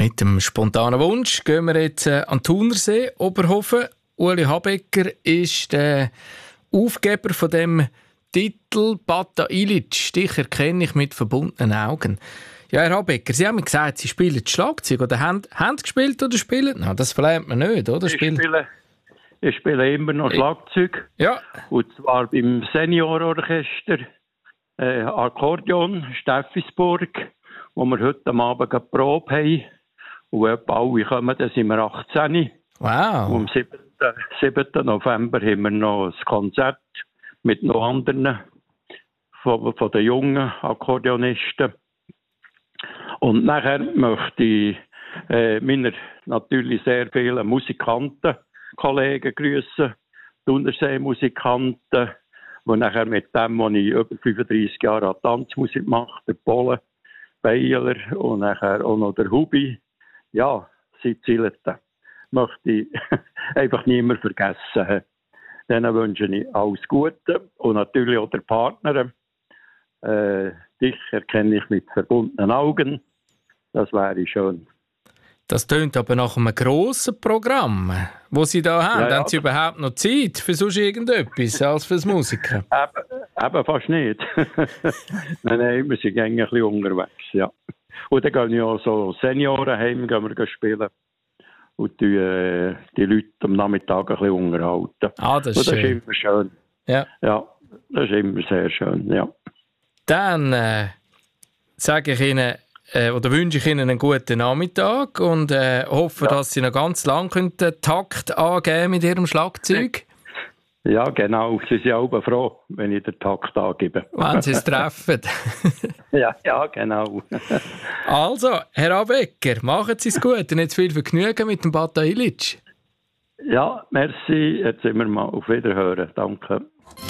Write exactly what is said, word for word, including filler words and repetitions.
mit dem spontanen Wunsch gehen wir jetzt äh, an den Thunersee, Oberhofen. Uli Habecker ist der Aufgeber von dem Titel «Bata Ilic, dich erkenne ich mit verbundenen Augen». Ja, Herr Habecker, Sie haben mir gesagt, Sie spielen das Schlagzeug. Oder haben, haben gespielt oder spielen? Na, das verlernt man nicht, oder? Ich spiele, ich spiele immer noch Schlagzeug. Ja. Und zwar beim Seniororchester äh, Akkordeon Steffisburg, wo wir heute Abend eine Probe haben. Und wenn alle kommen, dann sind wir achtzehn. Wow. Und am siebten November haben wir noch ein Konzert mit noch anderen von, von den jungen Akkordeonisten. Und nachher möchte ich äh, meine natürlich sehr vielen Musikanten, Kollegen grüßen, Thunersee-Musikanten, die nachher mit dem, was ich über fünfunddreissig Jahre an Tanzmusik mache, der Polen, Beiler und nachher auch noch der Hubi, ja, Sizilien, möchte ich einfach niemand vergessen. Denen wünsche ich alles Gute und natürlich auch der Partner. Äh, dich erkenne ich mit verbundenen Augen. Das wäre schön. Das tönt aber nach einem grossen Programm, das Sie da haben. Ja, ja. Haben Sie überhaupt noch Zeit für sonst irgendetwas als fürs Musiker? Eben, eben fast nicht. nein, nein, wir sind ein bisschen unterwegs, ja. Und dann gehen wir auch so Seniorenheim gehen wir spielen. Und die, äh, die Leute am Nachmittag ein bisschen unterhalten. Ah, das ist, und das schön. ist immer schön. Ja. Ja, das ist immer sehr schön, ja. Dann äh, sage ich Ihnen, äh, oder wünsche ich Ihnen einen guten Nachmittag und äh, hoffe, ja. dass Sie noch ganz lang den Takt angeben mit Ihrem Schlagzeug. Ja, genau. Sie sind auch froh, wenn ich den Takt angebe. Wenn Sie es treffen. ja, ja, genau. Also, Herr Habecker, machen Sie es gut und jetzt viel Vergnügen mit dem Bata Ilic. Ja, merci. Jetzt sind wir mal auf Wiederhören. Danke.